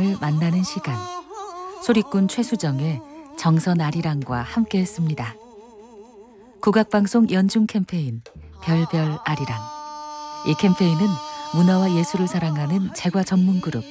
아리랑을 만나는 시간. 소리꾼 최수정의 정선 아리랑과 함께했습니다. 국악방송 연중 캠페인 별별 아리랑. 이 캠페인은 문화와 예술을 사랑하는 제과 전문 그룹